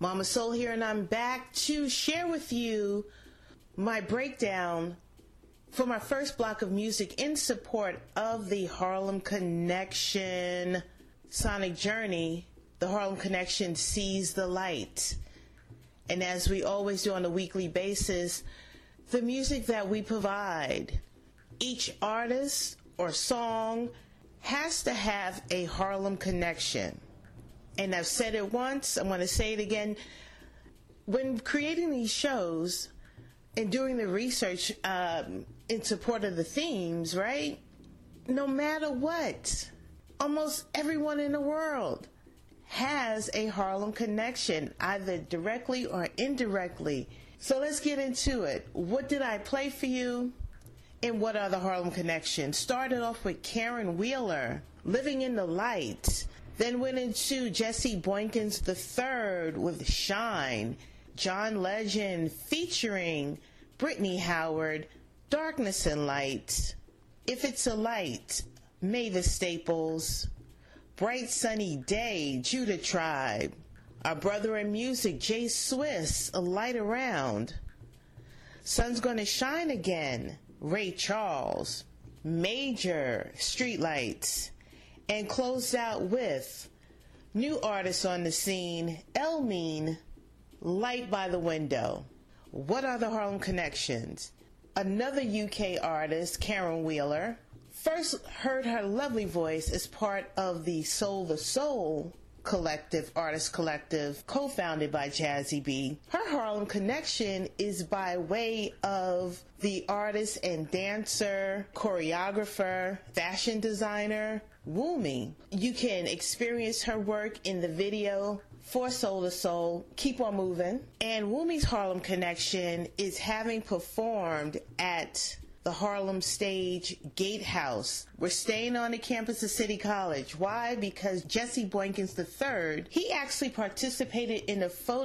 Mama Soul here, and I'm back to share with you my breakdown for my first block of music in support of the Harlem Connection Sonic Journey. The Harlem Connection sees the light. And as we always do on a weekly basis, the music that we provide, each artist or song has to have a Harlem connection. And I've said it once, I'm going to say it again. When creating these shows and doing the research in support of the themes, right? No matter what, almost everyone in the world has a Harlem connection, either directly or indirectly. So let's get into it. What did I play for you? And what are the Harlem connections? Started off with Caron Wheeler, Living in the Light. Then went into Jesse Boykins III with Shine. John Legend featuring Brittany Howard, Darkness and Light. If It's a Light, Mavis Staples. Bright Sunny Day, Judah Tribe. Our brother in music, Jay Swiss, A Light Around. Sun's Gonna Shine Again, Ray Charles. Major, Streetlights. And closed out with new artists on the scene, Elmine, Light by the Window. What are the Harlem connections? Another UK artist, Caron Wheeler. First heard her lovely voice as part of the Soul the Soul collective, artist collective, co-founded by Jazzy B. Her Harlem connection is by way of the artist and dancer, choreographer, fashion designer, Wumi. You can experience her work in the video for Soul to Soul, Keep On Moving. And Wumi's Harlem connection is having performed at the Harlem Stage Gatehouse. We're staying on the campus of City College. Why? Because Jesse Boykins III, he actually participated in a photo